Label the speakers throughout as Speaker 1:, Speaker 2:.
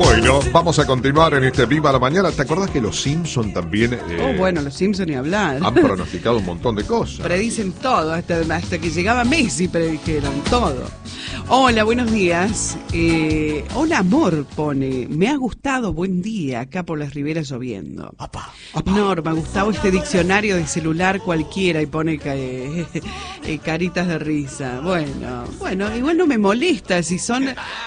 Speaker 1: Bueno, vamos a continuar en este Viva la Mañana. ¿Te acordás que los Simpson también
Speaker 2: bueno, los Simpson ni hablar.
Speaker 1: han pronosticado un montón de cosas?
Speaker 2: Predicen todo, hasta que llegaba Messi predijeron todo. Hola, buenos días. Hola, amor, pone. Me ha gustado, buen día, acá por las riberas lloviendo.
Speaker 1: Apá.
Speaker 2: Norma, Gustavo, este diccionario de celular cualquiera y pone caritas de risa. Bueno, igual no me molesta si son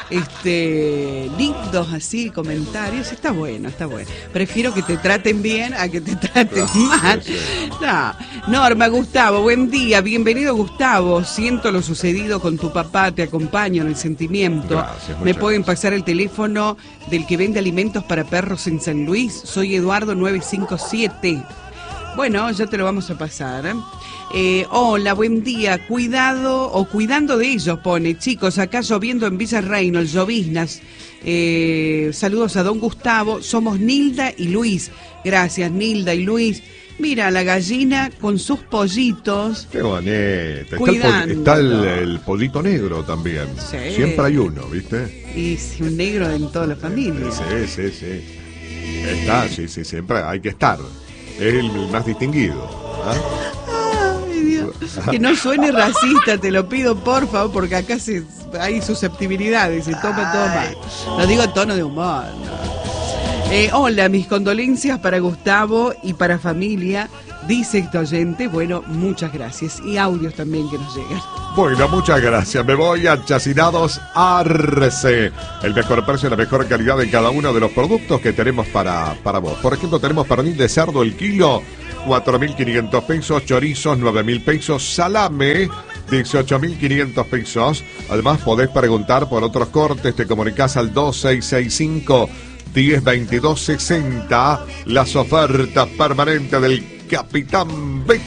Speaker 2: lindos así, comentarios, está bueno. Prefiero que te traten bien a que te traten mal.
Speaker 1: Sí.
Speaker 2: No. Norma, Gustavo, buen día, bienvenido Gustavo, siento lo sucedido con tu papá, te acompaño en el sentimiento.
Speaker 1: Gracias,
Speaker 2: me pueden pasar el teléfono del que vende alimentos para perros en San Luis, soy Eduardo 957. Bueno, ya te lo vamos a pasar. Hola, buen día. Cuidado o cuidando de ellos, pone. Chicos, acá lloviendo en Villa Reynolds, lloviznas. Saludos a don Gustavo. Somos Nilda y Luis. Gracias, Nilda y Luis. Mira, la gallina con sus pollitos.
Speaker 1: Qué bonito.
Speaker 2: Cuidando.
Speaker 1: Está el pollito negro también.
Speaker 2: Sí.
Speaker 1: Siempre hay uno, ¿viste?
Speaker 2: Y un negro en toda la familia.
Speaker 1: Sí. Está, sí, siempre hay que estar. Es el más distinguido. ¿Ah?
Speaker 2: Ay, Dios. Que no suene racista, te lo pido, por favor, porque acá hay susceptibilidades, se toma todo mal. Lo digo en tono de humor, ¿no? Hola, mis condolencias para Gustavo y para familia, dice este oyente. Bueno, muchas gracias. Y audios también que nos llegan.
Speaker 1: Bueno, muchas gracias. Me voy a Chacinados Arce. El mejor precio y la mejor calidad en cada uno de los productos que tenemos para vos. Por ejemplo, tenemos pernil de cerdo el kilo, 4.500 pesos, chorizos, 9.000 pesos, salame, 18.500 pesos. Además, podés preguntar por otros cortes. Te comunicás al 2665 102260. Las ofertas permanentes del Capitán B.